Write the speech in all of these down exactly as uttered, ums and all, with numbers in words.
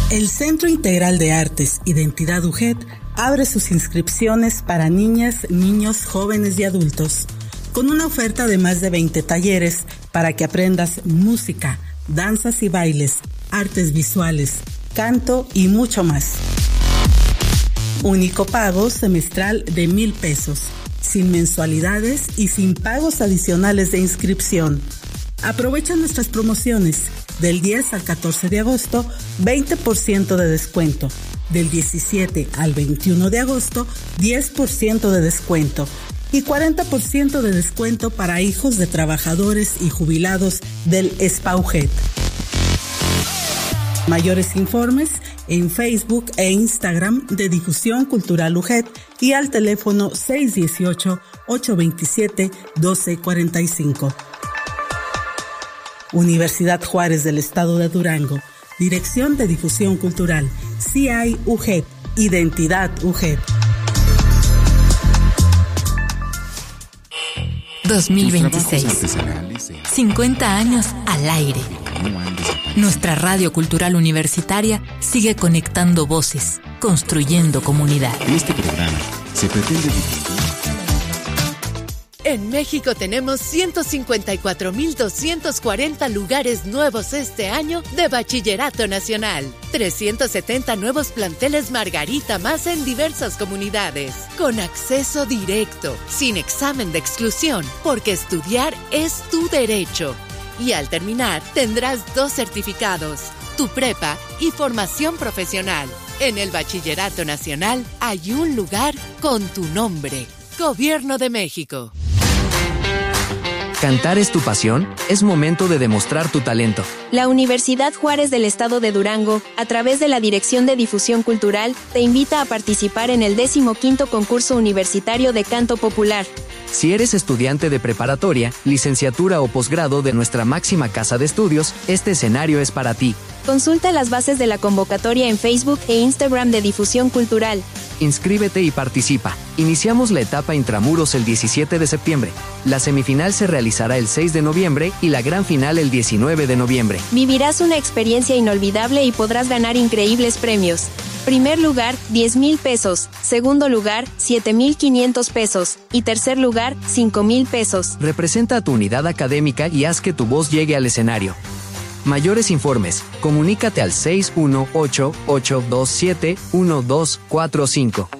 El Centro Integral de Artes Identidad U G E T abre sus inscripciones para niñas, niños, jóvenes y adultos, con una oferta de más de veinte talleres para que aprendas música, danzas y bailes, artes visuales, canto y mucho más. Único pago semestral de mil pesos, sin mensualidades y sin pagos adicionales de inscripción. Aprovecha nuestras promociones. Del diez al catorce de agosto, veinte por ciento de descuento. Del diecisiete al veintiuno de agosto, diez por ciento de descuento. Y cuarenta por ciento de descuento para hijos de trabajadores y jubilados del S P A U G E T. Mayores informes en Facebook e Instagram de Difusión Cultural U G E T y al teléfono seis uno ocho, ocho dos siete, uno dos cuatro cinco. Universidad Juárez del Estado de Durango, Dirección de Difusión Cultural, C I U G E T, Identidad U G E T. dos mil veintiséis. cincuenta años al aire. Nuestra radio cultural universitaria sigue conectando voces, construyendo comunidad. En este programa se pretende difundir. En México tenemos ciento cincuenta y cuatro mil doscientos cuarenta lugares nuevos este año de Bachillerato Nacional. trescientos setenta nuevos planteles Margarita más en diversas comunidades. Con acceso directo, sin examen de exclusión, porque estudiar es tu derecho. Y al terminar, tendrás dos certificados, tu prepa y formación profesional. En el Bachillerato Nacional hay un lugar con tu nombre. Gobierno de México. ¿Cantar es tu pasión? Es momento de demostrar tu talento. La Universidad Juárez del Estado de Durango, a través de la Dirección de Difusión Cultural, te invita a participar en el decimoquinto concurso universitario de canto popular. Si eres estudiante de preparatoria, licenciatura o posgrado de nuestra máxima casa de estudios, este escenario es para ti. Consulta las bases de la convocatoria en Facebook e Instagram de Difusión Cultural. Inscríbete y participa. Iniciamos la etapa intramuros el diecisiete de septiembre. La semifinal se realizará el seis de noviembre y la gran final el diecinueve de noviembre. Vivirás una experiencia inolvidable y podrás ganar increíbles premios. Primer lugar, diez mil pesos. Segundo lugar, siete mil quinientos pesos. Y tercer lugar, cinco mil pesos. Representa a tu unidad académica y haz que tu voz llegue al escenario. Mayores informes, comunícate al seis uno ocho, ocho dos siete, uno dos cuatro cinco.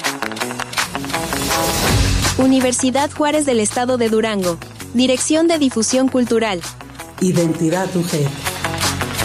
Universidad Juárez del Estado de Durango. Dirección de Difusión Cultural. Identidad U G E T.